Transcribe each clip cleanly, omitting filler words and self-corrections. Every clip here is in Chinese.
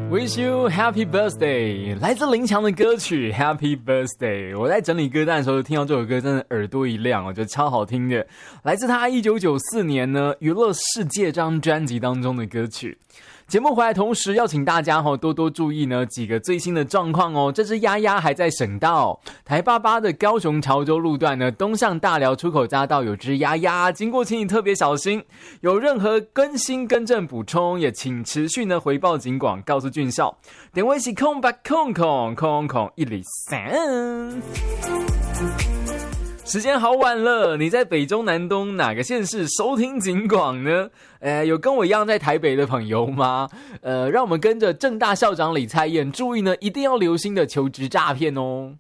Wish you happy birthday， 来自林强的歌曲 Happy Birthday。 我在整理歌单的时候听到这首歌，真的耳朵一亮，我觉得超好听的。来自他1994年呢《娱乐世界》这张专辑当中的歌曲。节目回来同时要请大家多多注意呢几个最新的状况哦。这支丫丫还在省道台88的高雄潮州路段呢，东向大寮出口匝道有只丫丫，经过请你特别小心。有任何更新更正补充，也请持续呢回报警广，告诉俊少。电话是0800000103。时间好晚了，你在北中南东哪个县市收听警广呢？有跟我一样在台北的朋友吗？让我们跟着政大校长李蔡燕注意呢，一定要留心的求职诈骗哦。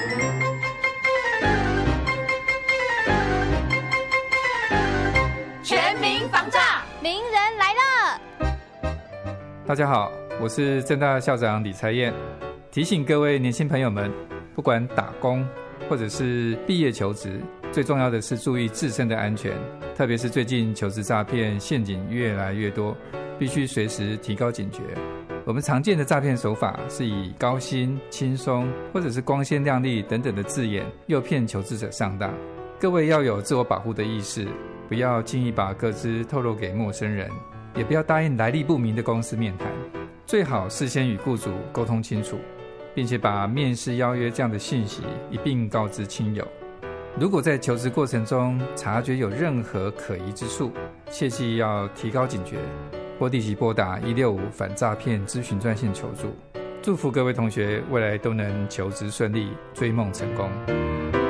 全民防诈，名人来了！ 大家好，我是政大校长李蔡燕，提醒各位年轻朋友们，不管打工或者是毕业求职，最重要的是注意自身的安全，特别是最近求职诈骗陷阱越来越多，必须随时提高警觉。我们常见的诈骗手法是以高薪、轻松或者是光鲜亮丽等等的字眼诱骗求职者上当。各位要有自我保护的意识，不要轻易把个资透露给陌生人，也不要答应来历不明的公司面谈，最好事先与雇主沟通清楚，并且把面试邀约这样的信息一并告知亲友。如果在求职过程中察觉有任何可疑之处，切记要提高警觉，或立即拨打165反诈骗咨询专线求助。祝福各位同学未来都能求职顺利，追梦成功。